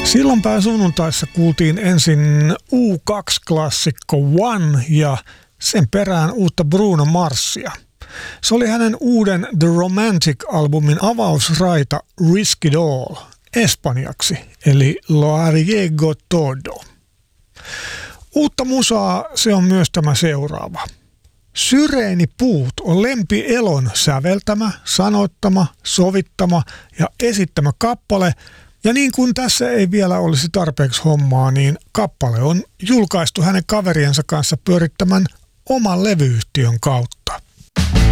Silloinpäin sunnuntaissa kuultiin ensin U2-klassikko One ja sen perään uutta Bruno Marsia. Se oli hänen uuden The Romantic-albumin avausraita Risk It All espanjaksi, eli Lo arriesgo todo. Uutta musaa se on myös tämä seuraava. Syreenipuut on Lempi Elon säveltämä, sanoittama, sovittama ja esittämä kappale. Ja niin kuin tässä ei vielä olisi tarpeeksi hommaa, niin kappale on julkaistu hänen kaveriensa kanssa pyörittämän oman levyyhtiön kautta.